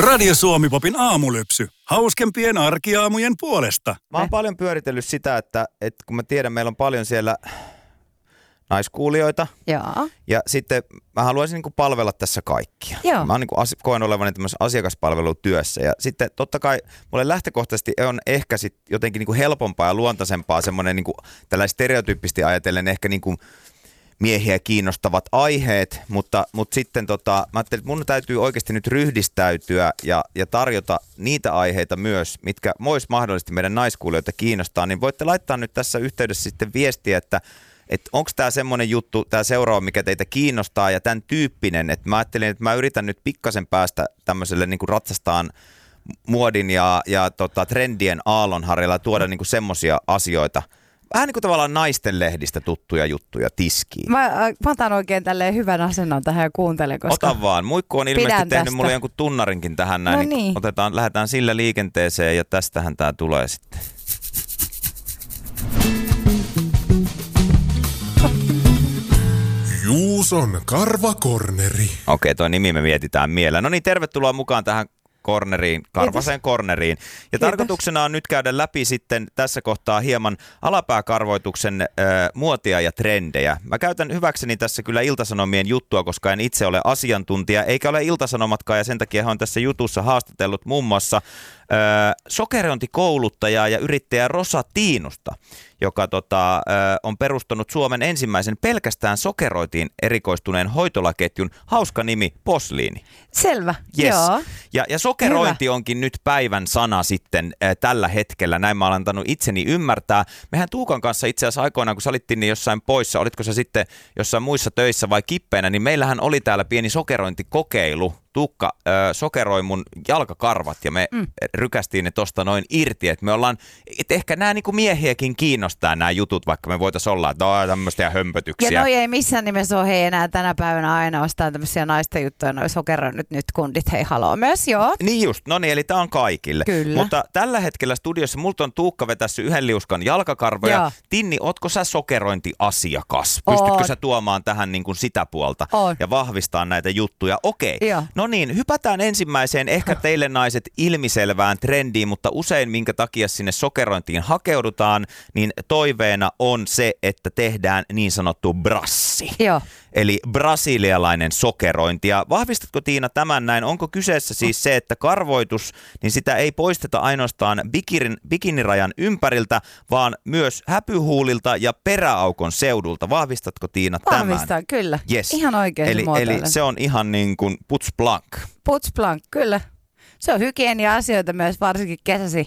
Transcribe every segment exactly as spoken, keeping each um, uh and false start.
Radio Suomi-popin aamulypsy. Hauskempien arkiaamujen puolesta. Mä oon paljon pyöritellyt sitä, että, että kun mä tiedän, meillä on paljon siellä naiskuulijoita. Joo. Ja sitten mä haluaisin niin kuin palvella tässä kaikkia. Joo. Mä oon niin kuin as- koen olevani tämmöisessä asiakaspalvelutyössä. Ja sitten totta kai mulle lähtökohtaisesti on ehkä sit jotenkin niin kuin helpompaa ja luontaisempaa semmoinen niin kuin tällainen stereotyyppisesti ajatellen ehkä niin kuin miehiä kiinnostavat aiheet, mutta, mutta sitten tota, mä ajattelin, että mun täytyy oikeasti nyt ryhdistäytyä ja, ja tarjota niitä aiheita myös, mitkä vois mahdollisesti meidän naiskuulijoita kiinnostaa, niin voitte laittaa nyt tässä yhteydessä sitten viestiä, että että onko tämä semmoinen juttu, tämä seuraava, mikä teitä kiinnostaa ja tämän tyyppinen, että mä ajattelin, että mä yritän nyt pikkasen päästä tämmöiselle niin kuin ratsastaan muodin ja, ja tota, trendien aallonharjalla ja tuoda niin kuin semmoisia asioita, vähän niin kuin tavallaan naisten lehdistä tuttuja juttuja tiskiin. Mä, mä otan oikein tälleen hyvän asennon tähän ja kuuntelen, koska Ota vaan. Muikku on ilmeisesti tehnyt tästä. mulle jonkun tunnarinkin tähän näin. No niin niin. Otetaan, lähdetään sillä liikenteeseen ja tästähän tää tulee sitten. Juuson karvakorneri. Okei, toi nimi me mietitään mielellä. No niin, tervetuloa mukaan tähän korneriin, Karvasen korneriin. Ja Kiitos. Tarkoituksena on nyt käydä läpi sitten tässä kohtaa hieman alapääkarvoituksen äh, muotia ja trendejä. Mä käytän hyväkseni tässä kyllä Ilta-Sanomien juttua, koska en itse ole asiantuntija, eikä ole Ilta-Sanomatkaan, ja sen takia hän on tässä jutussa haastatellut muun muassa äh, sokerointikouluttajaa ja yrittäjä Rosa Tiinusta, joka tota, äh, on perustanut Suomen ensimmäisen pelkästään sokeroitiin erikoistuneen hoitolaketjun. Hauska nimi, Posliini. Selvä, Yes. joo. Ja, ja sokerointi Hyvä. Onkin nyt päivän sana sitten äh, tällä hetkellä. Näin mä olen antanut itseni ymmärtää. Mehän Tuukan kanssa itse asiassa aikoinaan, kun sä olittiin niin jossain poissa, olitko sä sitten jossain muissa töissä vai kippeenä, niin meillähän oli täällä pieni sokerointikokeilu. Tuukka äh, sokeroi mun jalkakarvat ja me mm. rykästiin ne tosta noin irti, että me ollaan, että ehkä nämä niinku miehiäkin kiinnostaa nämä jutut, vaikka me voitaisiin olla, että no tämmöisiä hömpötyksiä. Ja noi ei missään nimessä ole hei enää tänä päivänä ainoastaan tämmöisiä naisten juttuja, noi sokeroinnit nyt kundit, hei haloo myös, joo. Niin just, no niin, eli tää on kaikille. Kyllä. Mutta tällä hetkellä studiossa multa on Tuukka vetässyt yhden liuskan jalkakarvoja. Joo. Tinni, ootko sä sokerointiasiakas? Pystytkö Oon. sä tuomaan tähän niin kuin sitä puolta Oon. ja vahvistaa näitä juttuja? Okei. Joo. No niin, hypätään ensimmäiseen ehkä teille naiset ilmiselvään trendiin, mutta usein minkä takia sinne sokerointiin hakeudutaan, niin toiveena on se, että tehdään niin sanottu brassi. Joo. Eli brasilialainen sokerointi. Ja vahvistatko Tiina tämän näin? Onko kyseessä siis se, että karvoitus, niin sitä ei poisteta ainoastaan bikirin, bikinirajan ympäriltä, vaan myös häpyhuulilta ja peräaukon seudulta. Vahvistatko Tiina tämän? Vahvistan, kyllä. Yes. Ihan oikein eli, muotoilen. eli se on ihan niin kuin puts blank. Puts blank, kyllä. Se on hygienia-asioita myös, varsinkin kesäsi.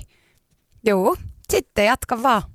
Juu, sitten jatka vaan.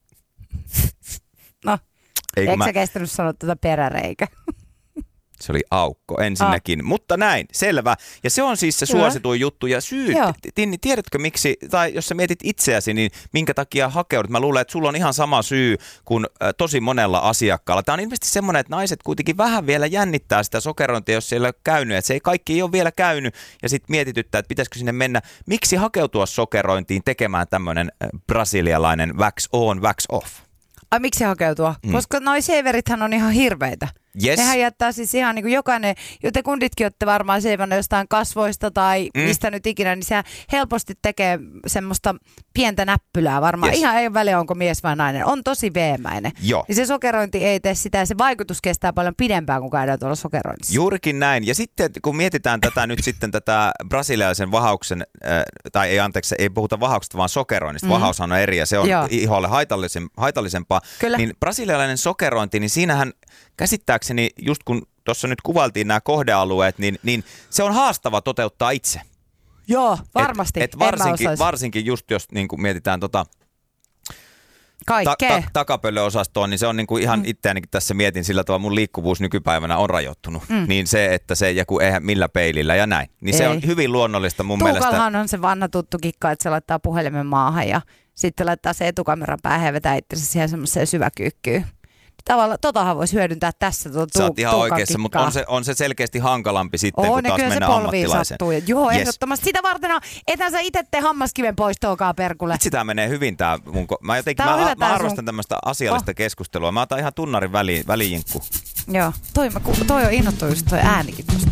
No, Ei, eikö mä... sä kestänyt sanoa tätä peräreikä? Se oli aukko ensinnäkin, ah. mutta näin, selvä. Ja se on siis se Kyllä. suosituin juttu. Ja syy, Tinni, tiedätkö miksi, tai jos sä mietit itseäsi, niin minkä takia hakeudut? Mä luulen, että sulla on ihan sama syy kuin äh, tosi monella asiakkaalla. Tämä on ilmeisesti semmoinen, että naiset kuitenkin vähän vielä jännittää sitä sokerointia, jos siellä ei ole käynyt. Että se ei kaikki ei ole vielä käynyt ja sitten mietityttää, että pitäisikö sinne mennä. Miksi hakeutua sokerointiin tekemään tämmöinen äh, brasilialainen wax on, wax off? Ai miksi hakeutua? Mm. Koska noi severithän on ihan hirveitä. Yes. Nehän jättää siis ihan niin kuin jokainen, joten kunditkin olette varmaan seivannut jostain kasvoista tai mm. mistä nyt ikinä, niin se helposti tekee semmoista pientä näppylää varmaan. Yes. Ihan ei ole väliä, onko mies vai nainen. On tosi veemäinen. Joo. Niin se sokerointi ei tee sitä ja se vaikutus kestää paljon pidempään, kun käydään tuolla sokeroinnissa. Juurikin näin. Ja sitten kun mietitään tätä nyt sitten tätä brasilialaisen vahauksen, äh, tai ei anteeksi, ei puhuta vahauksesta, vaan sokeroinnista. Mm. Vahaushan on eri ja se on Joo. iholle haitallisen, haitallisempaa. Kyllä. Niin brasilialainen sokerointi, niin siinähän käsittääkseni, just kun tuossa nyt kuvailtiin nämä kohdealueet, niin, niin se on haastava toteuttaa itse. Joo, varmasti. Et, et varsinkin, varsinkin just jos niin kuin mietitään tota ta- ta- takapöllöosastoon, niin se on niin kuin ihan mm. itseänikin tässä mietin sillä tavalla, mun liikkuvuus nykypäivänä on rajoittunut. Mm. Niin se, että se joku eihän millä peilillä ja näin. Niin ei. Se on hyvin luonnollista mun Tuukallahan mielestä. Tuukallahan on se vanha tuttu kikka, että se laittaa puhelimen maahan ja sitten laittaa se etukameran päähän ja vetää itsensä siihen semmoiseen syväkyykkyyn. Tavallaan totahan voisi hyödyntää tässä tuota Sä oot ihan oikeassa, mutta on se, on se selkeästi hankalampi sitten, on, kun taas mennään ammattilaiseen. Joo, yes. ehdottomasti. Sitä varten on, ethän sä itse tee hammaskiven poistoakaan perkulle. Sitä menee hyvin tää mun, mä jotenkin, mä, mä, mä arvostan sun... tämmöistä asiallista oh. keskustelua. Mä otan ihan tunnarin väli, välijinkku. Joo, toi, mä, toi on innoittu just toi äänikin tosta.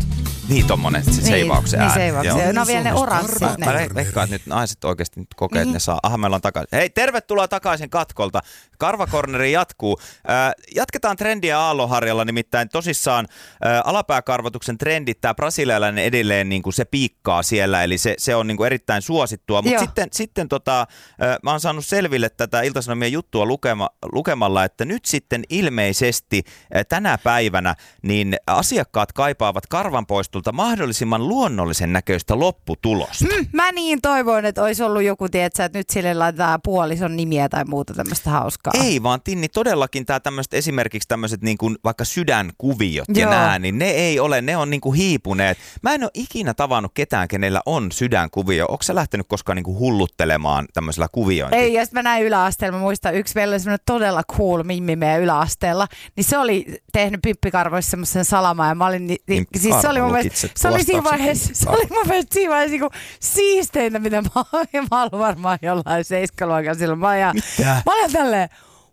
Niin tommonen se niin, seivauksen niin, ääni. seivauksen. No vielä ne oranssit. Mä, mä veikkaan, että nyt naiset oikeasti nyt kokee, että ne saa. Aha, meillä on takaisin. Hei, tervetuloa takaisin katkolta. Karvakorneri jatkuu. Äh, jatketaan trendiä aallonharjalla, nimittäin tosissaan äh, alapääkarvotuksen trendit, tämä brasilialainen edelleen niin kuin se piikkaa siellä, eli se, se on niin kuin erittäin suosittua. Mutta sitten, sitten tota, äh, mä oon saanut selville tätä Ilta-Sanomien juttua lukema, lukemalla, että nyt sitten ilmeisesti äh, tänä päivänä niin asiakkaat kaipaavat karvanpoistolta mahdollisimman luonnollisen näköistä lopputulosta. Mm, mä niin toivoin, että olisi ollut joku, tietsä, että nyt sille laitetaan puolison nimiä tai muuta tämmöistä hauskaa. Ei vaan Tinni, todellakin tämä tämmöiset esimerkiksi tämmöiset niin kuin vaikka sydänkuviot ja Joo. nää, niin ne ei ole, ne on niin kuin hiipuneet. Mä en ole ikinä tavannut ketään, kenellä on sydänkuvio. Onko sä lähtenyt koskaan niin kuin hulluttelemaan tämmöisellä kuviointilla? Ei, ja sitten mä näin yläasteella, mä muistan, yksi meillä oli semmoinen todella cool mimmi meidän yläasteella, niin se oli tehnyt pimppikarvoissa semmoisen salaman, ja mä olin, ni, ni, siis se oli mun mielestä, se oli siinä vaiheessa, se oli mun mielestä siinä vaiheessa niin siisteintä, mitä mä, mä olin varmaan jollain seiskaluokalla silloin. Mä olin, ja, mä olin tälleen,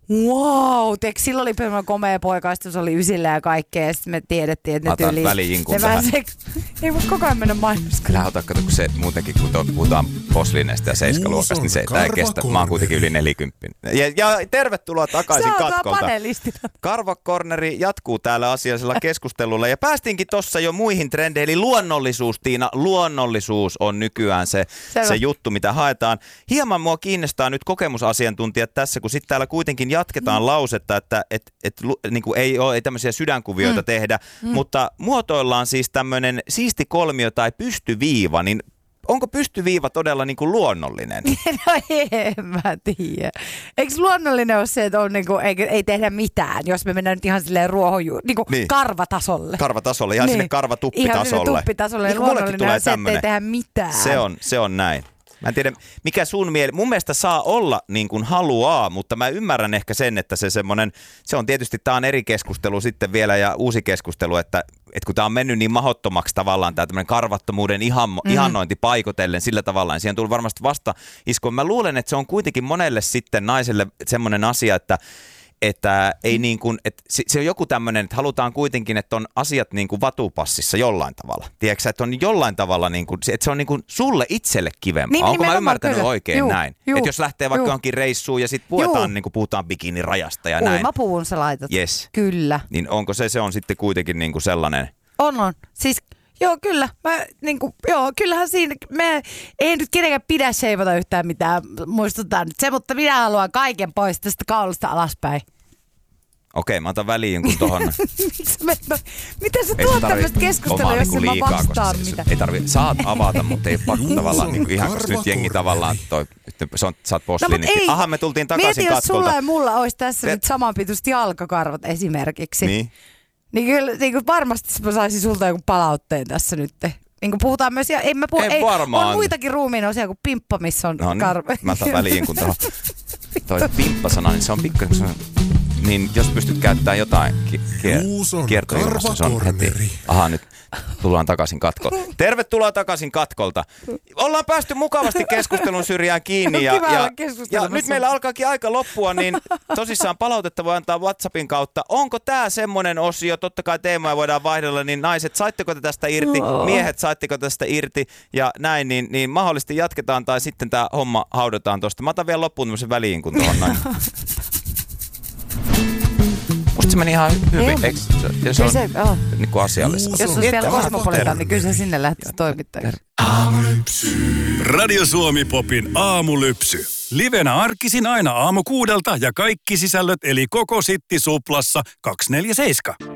wow, teekö silloin oli pelmä komea poika, se oli ysillä ja kaikkea, ja sitten me tiedettiin, että ne Otan tyyliin. välijinkun tähän. Se, ei voi koko ajan mennä mainoskaan. Kyllä ota, kato, kun se muutenkin, kun puhutaan poslineesta ja seiskaluokasta, niin se ei kestä. Mä oon kuitenkin yli nelikymppinen. Ja, ja tervetuloa takaisin katkolta. Karvakorneri jatkuu täällä asiallisella keskustelulla. Ja päästiinkin tossa jo muihin trendeihin. Eli luonnollisuus, Tiina, luonnollisuus on nykyään se, se juttu, mitä haetaan. Hieman mua kiinnostaa nyt kokemusasiantuntijat tässä, kun sitten täällä kuitenkin jatketaan mm. lausetta, että et, et, niin kuin ei ole ei tämmöisiä sydänkuvioita mm. tehdä, mm. mutta muotoillaan siis tämmöinen siisti kolmio tai pystyviiva, niin onko pystyviiva todella niin kuin luonnollinen? No en mä tiedä. Eikö luonnollinen ole se, että on niin kuin, ei, ei tehdä mitään, jos me mennään nyt ihan silleen ruohonjuuri, niin kuin niin. karvatasolle. Karvatasolle, ihan niin. sinne karvatuppitasolle. Ihan sinne tuppitasolle. Niin luonnollinen on se, että ei tehdä mitään. Se on, se on näin. Mä en tiedä, mikä sun mieli, mun mielestä saa olla niin kuin haluaa, mutta mä ymmärrän ehkä sen, että se semmoinen, se on tietysti, tää on eri keskustelu sitten vielä ja uusi keskustelu, että, että kun tää on mennyt niin mahdottomaksi tavallaan tää tämmöinen karvattomuuden ihan, mm. ihannointi paikotellen sillä tavalla, niin siihen tuli varmasti vasta isku. Mä luulen, että se on kuitenkin monelle sitten naiselle semmoinen asia, että että ei niin kuin, että se on joku tämmöinen, että halutaan kuitenkin, että on asiat niin kuin vatupassissa jollain tavalla. Tiedätkö, että on jollain tavalla, niin kuin, että se on niin kuin sulle itselle kivempaa. Niin, onko mä ymmärtänyt kyllä. oikein juu, näin? Juu, että jos lähtee vaikka juu. johonkin reissuun ja sitten puhutaan, niin kuin puhutaan bikinirajasta ja näin. Uimapuun sä laitat. Yes. Kyllä. Niin onko se, se on sitten kuitenkin niin kuin sellainen? On, on. Siis joo, kyllä. Mä, niin kuin, joo, kyllähän siinä, me ei nyt kenenkään pidä sheivata yhtään mitään, muistutaan nyt se, mutta minä haluan kaiken pois tästä kaulusta alaspäin. Okei, mä otan väliin jonkun tohon. Mitä sä tuot tämmöistä keskustelua, jos niin mä vastaan mitä? Ei tarvi, saat avata, mutta ei pakko tavallaan, niin kuin ihan koska nyt jengi tavallaan, toi, se on, sä oot posliinit. No, aha, me tultiin takaisin katkolta. Mieti, jos sulla ja mulla olisi tässä Vet... nyt samanpituiset jalkakarvat esimerkiksi. Niin? Niin kyllä niin kuin varmasti mä saisin sulta joku palautteen tässä nyt. Niin kuin puhutaan myös, ja ei mä puhu, ei, varmaan. On muitakin ruumiin osia kuin pimppa, missä on no, karve. Niin, mä otan väliin, kun tuohon toi pimppa-sana, niin se on pikkuisen, niin jos pystyt käyttämään jotain ki- kier- kiertoilmassa, se on heti. Aha, nyt tullaan takaisin katkolta. Tervetuloa takaisin katkolta. Ollaan päästy mukavasti keskustelun syrjään kiinni ja, ja, ja nyt meillä alkaakin aika loppua, niin tosissaan palautetta voi antaa WhatsAppin kautta. Onko tää semmonen osio, totta kai teemoja voidaan vaihdella, niin naiset, saitteko te tästä irti, miehet, saitteko tästä irti ja näin, niin, niin mahdollisesti jatketaan tai sitten tää homma haudataan tosta. Mä otan vielä loppuun tämmöisen väliin, kun tuohon noin. Musta se meni ihan hyvin, eikö se, se on se, oh. niin kuin asiallista. Jos olisi vielä Kosmopolitan, niin kyllä se sinne lähtisi toimittajaksi. Radio Suomi Popin aamulypsy. Livenä arkisin aina aamu kuudelta ja kaikki sisällöt eli koko Sitti Suplassa kaksikymmentäneljä seitsemän.